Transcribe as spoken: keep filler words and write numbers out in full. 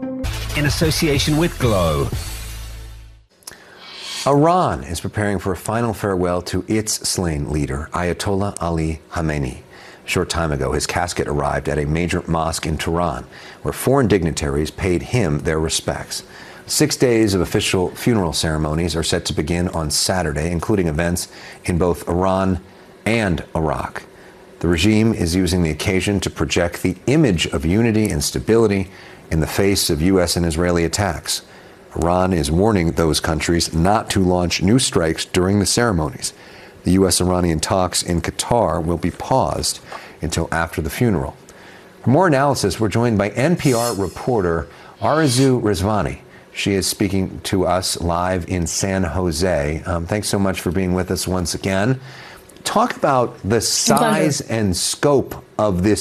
In association with Glow. Iran is preparing for a final farewell to its slain leader, Ayatollah Ali Khamenei. A short time ago, his casket arrived at a major mosque in Tehran, where foreign dignitaries paid him their respects. Six days of official funeral ceremonies are set to begin on Saturday, including events in both Iran and Iraq. The regime is using the occasion to project the image of unity and stability in the face of U S and Israeli attacks. Iran is warning those countries not to launch new strikes during the ceremonies. The U S-Iranian talks in Qatar will be paused until after the funeral. For more analysis, we're joined by N P R reporter Arezou Rezvani. She is speaking to us live in San Jose. Um, thanks so much for being with us once again. Talk about the size and scope of this